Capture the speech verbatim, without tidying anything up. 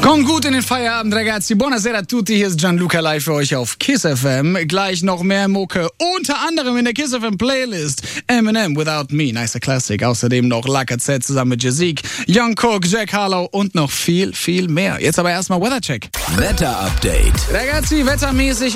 Kommt gut in den Feierabend, ragazzi. Buonasera a tutti. Hier ist Gianluca live für euch auf Kiss F M. Gleich noch mehr Mucke. Unter anderem in der Kiss F M Playlist. Eminem, Without Me, nicer Classic. Außerdem noch Lacazette zusammen mit Jazik, Young Cook, Jack Harlow und noch viel, viel mehr. Jetzt aber erstmal Weathercheck. Wetter-Update. Ragazzi, wettermäßig